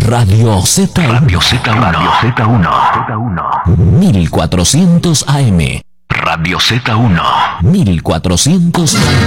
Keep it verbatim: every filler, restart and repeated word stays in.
Radio Z uno. Radio Z uno. Radio Z uno. Z uno. mil cuatrocientos A M. Radio Z uno. mil cuatrocientos A M.